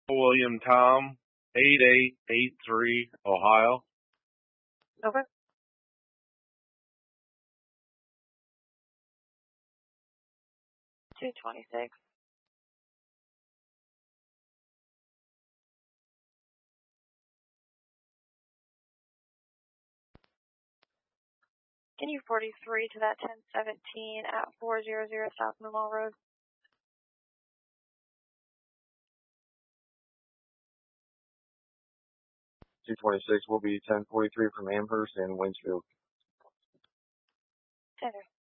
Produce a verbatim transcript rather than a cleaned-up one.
William Tom, eight eight eight three, Ohio. Over. two twenty-six. Can you forty-three to that ten seventeen at four hundred South Memorial Road? two twenty-six will be ten forty-three from Amherst and Winchfield. Tender.